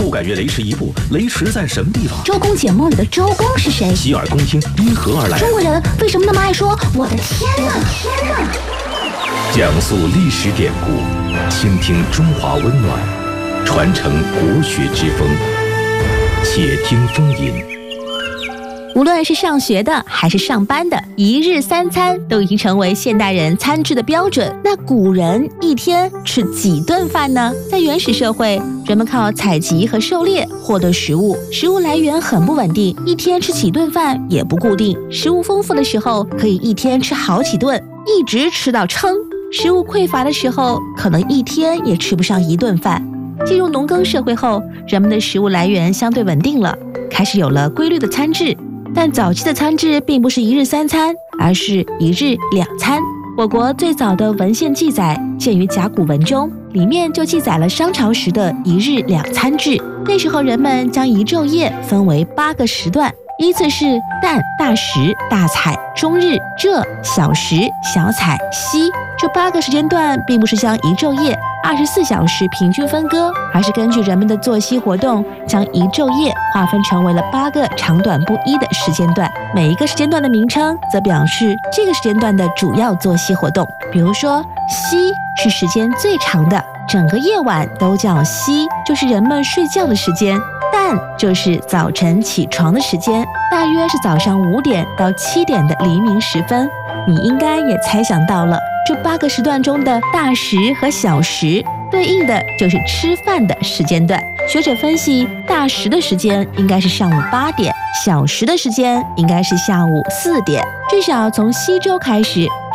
不敢越雷池一步，雷池在什么地方？ 周公解梦里的周公是谁？ 洗耳恭听，因何而来？ 中国人为什么那么爱说我的天哪？ 讲述历史典故，倾听中华温暖，传承国学之风。且听风吟。 无论是上学的还是上班的，一日三餐都已经成为现代人餐制的标准。那古人一天吃几顿饭呢？在原始社会，人们靠采集和狩猎获得食物，食物来源很不稳定，一天吃几顿饭也不固定。食物丰富的时候，可以一天吃好几顿，一直吃到撑；食物匮乏的时候，可能一天也吃不上一顿饭。进入农耕社会后，人们的食物来源相对稳定了，开始有了规律的餐制。但早期的餐制并不是一日三餐，而是一日两餐。我国最早的文献记载见于甲骨文中，里面就记载了商朝时的一日两餐制。那时候人们将一昼夜分为8个时段，依次是旦、大食、大采、中日、仄、小食、小采、夕。这8个时间段并不是将一昼夜24小时平均分割，而是根据人们的作息活动，将一昼夜划分成为了8个长短不一的时间段。每一个时间段的名称则表示这个时间段的主要作息活动。比如说，夕是时间最长的，整个夜晚都叫夕，就是人们睡觉的时间。旦就是早晨起床的时间，大约是早上5点到7点的黎明时分。你应该也猜想到了，这8个时段中的大食和小食对应的就是吃饭的时间段。学者分析，大食的时间应该是上午8点，小食的时间应该是下午4点。至少从西周开始，